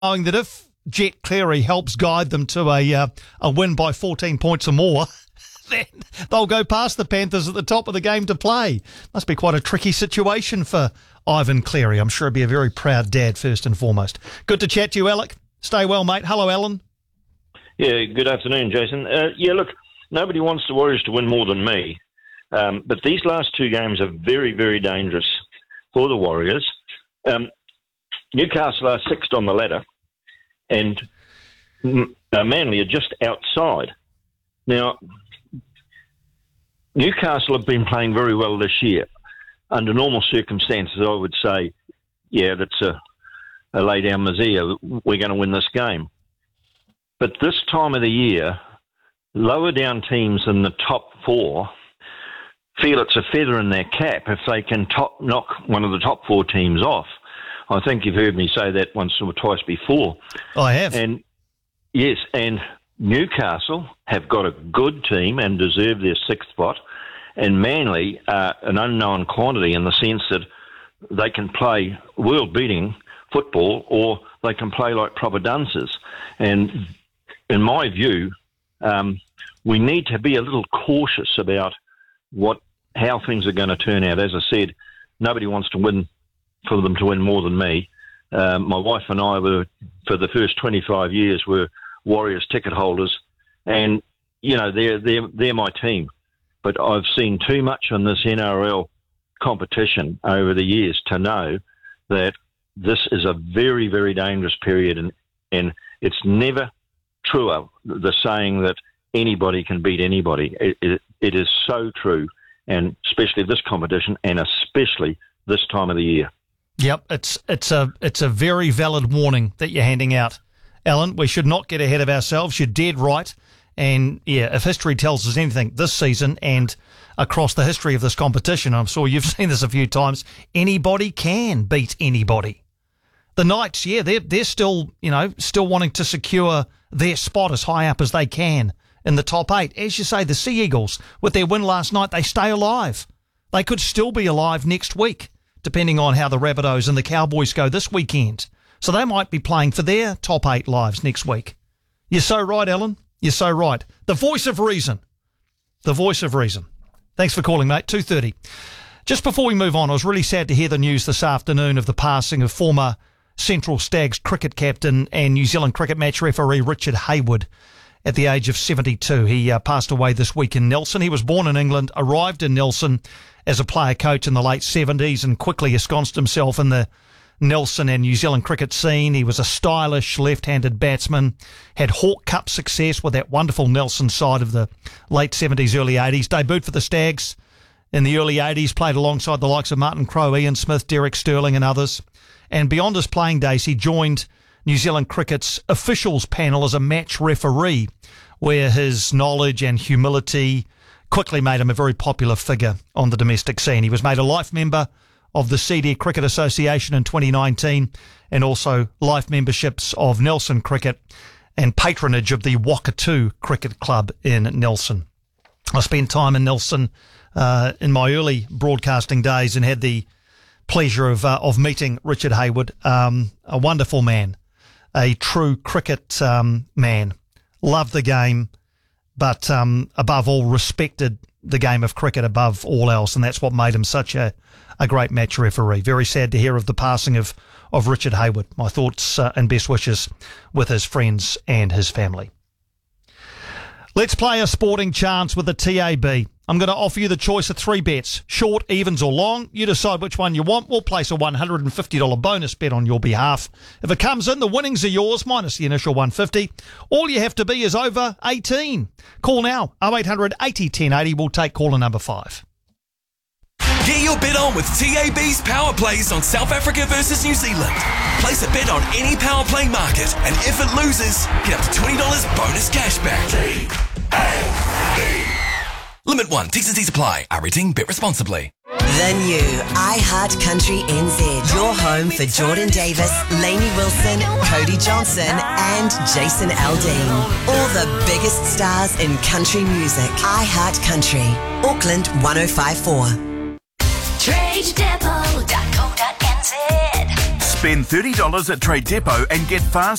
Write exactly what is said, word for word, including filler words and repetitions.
knowing that if Jet Cleary helps guide them to a uh, a win by fourteen points or more, then they'll go past the Panthers at the top of the game to play. Must be quite a tricky situation for Ivan Cleary. I'm sure he'd be a very proud dad first and foremost. Good to chat to you, Alec. Stay well, mate. Hello, Alan. Yeah, good afternoon, Jason. Uh, yeah, look, nobody wants the Warriors to win more than me. Um, but these last two games are very, very dangerous for the Warriors. Um, Newcastle are sixth on the ladder, and uh, Manly are just outside. Now, Newcastle have been playing very well this year. Under normal circumstances, I would say, yeah, that's a, a lay-down misère. We're going to win this game. But this time of the year, lower down teams in the top four feel it's a feather in their cap if they can top, knock one of the top four teams off. I think you've heard me say that once or twice before. I have. And yes, and Newcastle have got a good team and deserve their sixth spot, and Manly are an unknown quantity in the sense that they can play world-beating football or they can play like proper dunces. And in my view, um, we need to be a little cautious about what how things are going to turn out. As I said, nobody wants to win for them to win more than me. Um, my wife and I were, for the first twenty-five years, were Warriors ticket holders, and you know they're they're they're my team. But I've seen too much on this N R L competition over the years to know that this is a very, very dangerous period, and and it's never truer, the saying that anybody can beat anybody. It, it, it is so true, and especially this competition, and especially this time of the year. Yep, it's it's a it's a very valid warning that you're handing out, Alan. We should not get ahead of ourselves. You're dead right. And, yeah, if history tells us anything this season and across the history of this competition, I'm sure you've seen this a few times, anybody can beat anybody. The Knights, yeah, they're, they're still, you know, still wanting to secure their spot as high up as they can in the top eight. As you say, the Sea Eagles, with their win last night, they stay alive. They could still be alive next week, depending on how the Rabbitohs and the Cowboys go this weekend. So they might be playing for their top eight lives next week. You're so right, Alan. You're so right. The voice of reason. The voice of reason. Thanks for calling, mate. two thirty. Just before we move on, I was really sad to hear the news this afternoon of the passing of former Central Stags cricket captain and New Zealand cricket match referee Richard Hayward at the age of seventy-two. He uh, passed away this week in Nelson. He was born in England, arrived in Nelson as a player coach in the late seventies and quickly ensconced himself in the Nelson and New Zealand cricket scene. He was a stylish left-handed batsman, had Hawke Cup success with that wonderful Nelson side of the late seventies, early eighties. Debuted for the Stags in the early eighties, played alongside the likes of Martin Crowe, Ian Smith, Derek Sterling and others. And beyond his playing days, he joined New Zealand cricket's officials panel as a match referee, where his knowledge and humility quickly made him a very popular figure on the domestic scene. He was made a life member of the C D Cricket Association in twenty nineteen, and also life memberships of Nelson Cricket and patronage of the Wakatu Cricket Club in Nelson. I spent time in Nelson uh, in my early broadcasting days and had the pleasure of uh, of meeting Richard Hayward, um, a wonderful man, a true cricket um, man. Loved the game, but um, above all respected the game of cricket above all else, and that's what made him such a, a great match referee. Very sad to hear of the passing of, of Richard Hayward. My thoughts uh, and best wishes with his friends and his family. Let's play a sporting chance with the T A B. I'm going to offer you the choice of three bets, short, evens or long. You decide which one you want. We'll place a one hundred fifty dollars bonus bet on your behalf. If it comes in, the winnings are yours, minus the initial one hundred fifty dollars. All you have to be is over eighteen. Call now, oh eight hundred eighty ten eighty. We'll take caller number five. Get your bet on with T A B's Power Plays on South Africa versus New Zealand. Place a bet on any power play market, and if it loses, get up to twenty dollars bonus cashback. T A B. Limit one. T's and C's apply. Our rating. Bet responsibly. The new iHeartCountry N Z. Your home for Jordan Davis, Lainey Wilson, Cody Johnson and Jason Aldean. All the biggest stars in country music. iHeartCountry. Auckland one oh five point four. trade depot dot co dot n z. Spend thirty dollars at Trade Depot and get fast